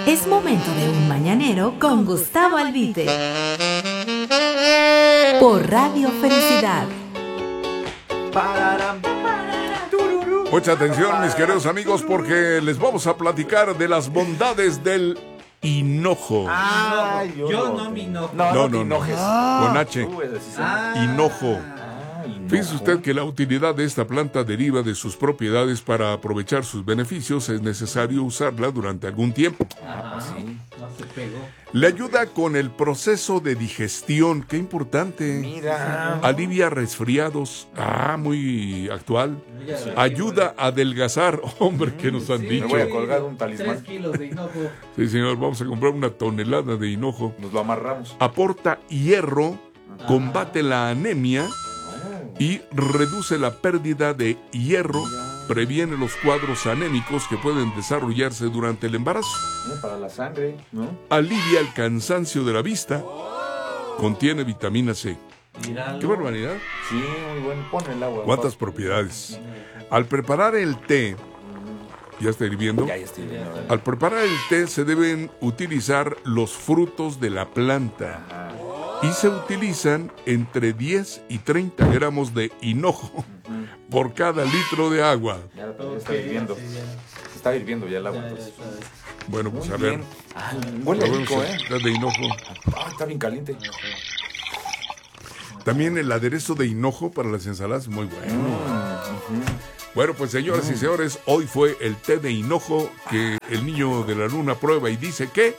Es momento de un mañanero con Gustavo Albite. Por Radio Felicidad. Mucha atención, mis queridos amigos, porque les vamos a platicar de las bondades del hinojo. Yo no me enojo. No, con H. Hinojo. Fíjese usted que la utilidad de esta planta deriva de sus propiedades. Para aprovechar sus beneficios es necesario usarla durante algún tiempo. Sí. No se pegó. Le ayuda con el proceso de digestión, qué importante. Mira. Alivia resfriados, muy actual. Ayuda a adelgazar, hombre, que nos han Me dicho. voy a colgar un talismán. 3 kilos de hinojo. Sí, señor, vamos a comprar una tonelada de hinojo. Nos lo amarramos. Aporta hierro, combate la anemia y reduce la pérdida de hierro, previene los cuadros anémicos que pueden desarrollarse durante el embarazo, Para la sangre, ¿no? alivia el cansancio de la vista, contiene vitamina C. Míralo. ¡Qué barbaridad! Sí, muy bueno. Pon el agua. ¿Cuántas propiedades? Al preparar el té, ¿ya está hirviendo? Ya estoy viendo. Al preparar el té se deben utilizar los frutos de la planta. Y se utilizan entre 10 y 30 gramos de hinojo por cada litro de agua. Ya está hirviendo. Sí, ya. Se está hirviendo ya el agua. Ya, Entonces. Bueno, pues Muy a ver. bien. Huele Probemos rico, el té de hinojo. Está bien caliente. También el aderezo de hinojo para las ensaladas, muy bueno. Bueno, pues señoras y señores, hoy fue el té de hinojo que el niño de la luna prueba y dice que